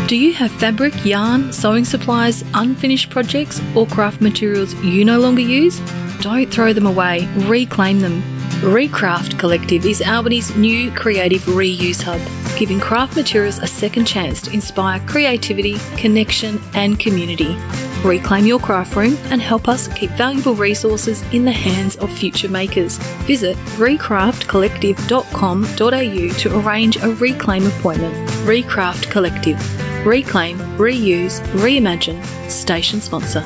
Do you have fabric, yarn, sewing supplies, unfinished projects, or craft materials you no longer use? Don't throw them away, reclaim them. Recraft Collective is Albany's new creative reuse hub, giving craft materials a second chance to inspire creativity, connection, and community. Reclaim your craft room and help us keep valuable resources in the hands of future makers. Visit recraftcollective.com.au to arrange a reclaim appointment. Recraft Collective. Reclaim, reuse, reimagine. Station sponsor.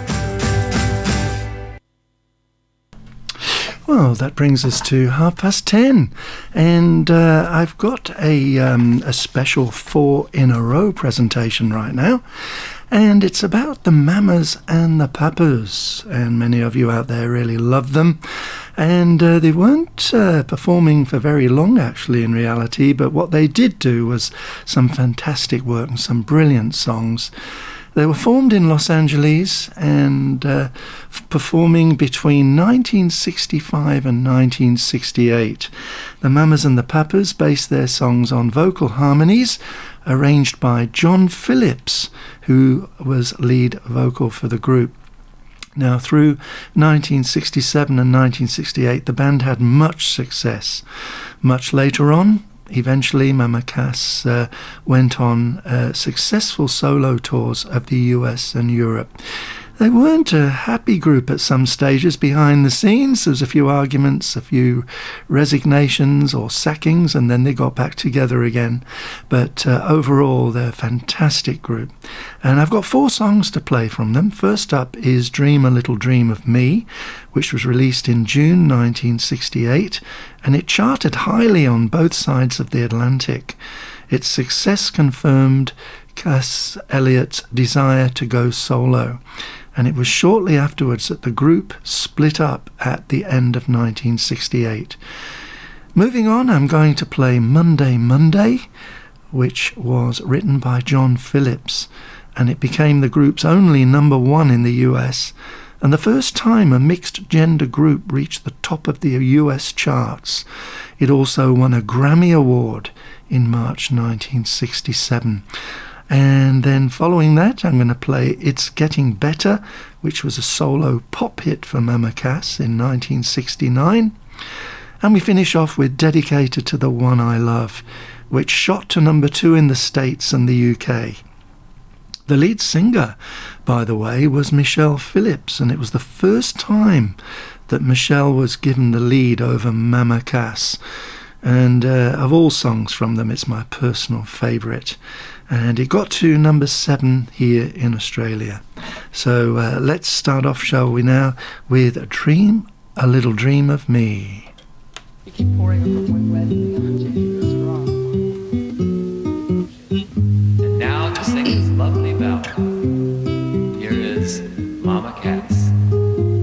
Well, that brings us to 10:30, and I've got a special 4 in a row presentation right now, and it's about the Mamas and the Papas, and many of you out there really love them. And they weren't performing for very long, actually, in reality, but what they did do was some fantastic work and some brilliant songs. They were formed in Los Angeles and performing between 1965 and 1968. The Mamas and the Papas based their songs on vocal harmonies arranged by John Phillips, who was lead vocal for the group. Now, through 1967 and 1968, the band had much success. Much later on, eventually, Mama Cass went on successful solo tours of the US and Europe. They weren't a happy group at some stages behind the scenes. There was a few arguments, a few resignations or sackings, and then they got back together again. But overall, they're a fantastic group. And I've got 4 songs to play from them. First up is Dream a Little Dream of Me, which was released in June 1968, and it charted highly on both sides of the Atlantic. Its success confirmed Cass Elliott's desire to go solo, and it was shortly afterwards that the group split up at the end of 1968. Moving on, I'm going to play Monday Monday, which was written by John Phillips, and it became the group's only #1 in the US, and the first time a mixed gender group reached the top of the US charts. It also won a Grammy Award in March 1967. And then following that, I'm going to play It's Getting Better, which was a solo pop hit for Mama Cass in 1969. And we finish off with Dedicated to the One I Love, which shot to #2 in the States and the UK. The lead singer, by the way, was Michelle Phillips, and it was the first time that Michelle was given the lead over Mama Cass. And of all songs from them, it's my personal favourite. And it got to #7 here in Australia. So let's start off, shall we now, with Dream a Little Dream of Me. You keep pouring over one red and now to sing this lovely ballad, here is Mama Cass.